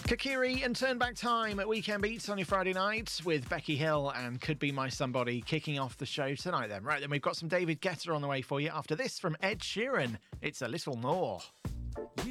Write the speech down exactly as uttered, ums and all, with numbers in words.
Kakiri and Turn Back Time at Weekend Beats on your Friday night with Becky Hill and Could Be My Somebody kicking off the show tonight then. Right, then we've got some David Guetta on the way for you after this from Ed Sheeran. It's A Little More.